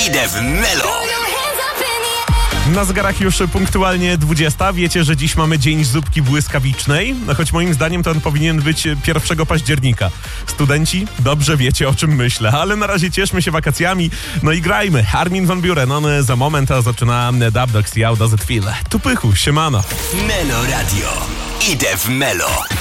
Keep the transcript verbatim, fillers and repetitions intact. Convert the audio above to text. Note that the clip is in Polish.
Idę w Melo. Na zegarach już punktualnie dwudziesta. Wiecie, że dziś mamy dzień zupki błyskawicznej, no choć moim zdaniem to on powinien być pierwszego października. Studenci, dobrze wiecie, o czym myślę, ale na razie cieszmy się wakacjami, no i grajmy. Armin van Buuren, on za moment a zaczyna Dub Dogs i How Does It Feel. Tu Pychu, siemano. Melo Radio. Idę w Melo.